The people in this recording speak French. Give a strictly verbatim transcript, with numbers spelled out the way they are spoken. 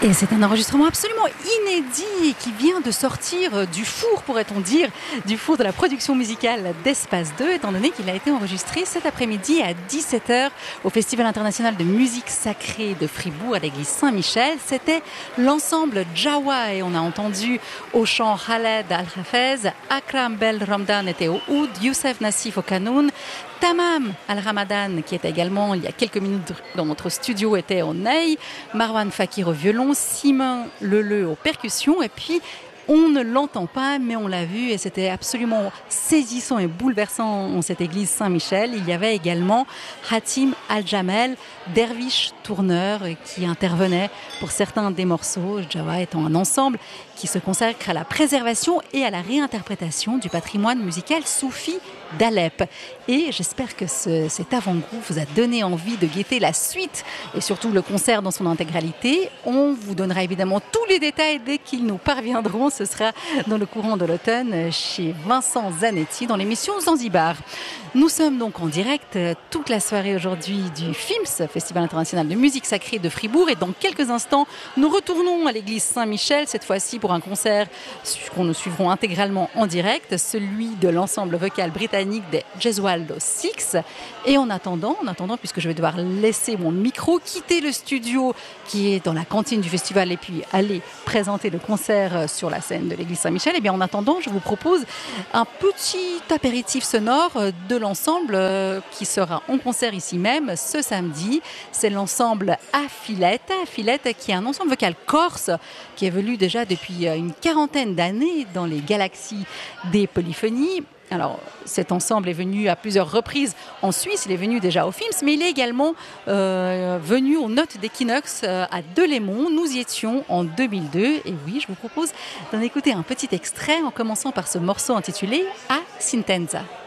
Et c'est un enregistrement absolument inédit qui vient de sortir du four, pourrait-on dire, du four de la production musicale d'Espace deux, étant donné qu'il a été enregistré cet après-midi à dix-sept heures au Festival international de musique sacrée de Fribourg à l'église Saint-Michel. C'était l'ensemble Jawa et on a entendu au chant Khaled Al-Hafez, Akram Bel Ramdan était au oud, Youssef Nassif au kanoun, Tamam Al-Ramadan, qui était également il y a quelques minutes dans notre studio, était au ney, Marwan Fakir au violon, Simon Leleu aux percussions, et puis on ne l'entend pas, mais on l'a vu et c'était absolument saisissant et bouleversant en cette église Saint-Michel. Il y avait également Hatim Al-Jamel, derviche tourneur, qui intervenait pour certains des morceaux, Jawa étant un ensemble qui se consacre à la préservation et à la réinterprétation du patrimoine musical soufi d'Alep. Et j'espère que ce, cet avant-goût vous a donné envie de guetter la suite et surtout le concert dans son intégralité. On vous donnera évidemment tous les détails dès qu'ils nous parviendront. Ce sera dans le courant de l'automne chez Vincent Zanetti dans l'émission Zanzibar. Nous sommes donc en direct toute la soirée aujourd'hui du FIMS, Festival international de musique sacrée de Fribourg, et dans quelques instants, nous retournons à l'église Saint-Michel, cette fois-ci pour un concert qu'on nous suivrons intégralement en direct, celui de l'ensemble vocal britannique des Gesualdo Six. Et en attendant, en attendant, puisque je vais devoir laisser mon micro, quitter le studio qui est dans la cantine du festival et puis aller présenter le concert sur la scène de l'église Saint-Michel, et bien en attendant, je vous propose un petit apéritif sonore de l'ensemble qui sera en concert ici même ce samedi. C'est l'ensemble Affilette, Affilette qui est un ensemble vocal corse qui évolue déjà depuis une quarantaine d'années dans les galaxies des polyphonies. Alors, cet ensemble est venu à plusieurs reprises en Suisse, il est venu déjà au FIMS, mais il est également euh, venu aux Notes d'Equinox euh, à Delémont. Nous y étions en deux mille deux, et oui, je vous propose d'en écouter un petit extrait en commençant par ce morceau intitulé A Sintenza.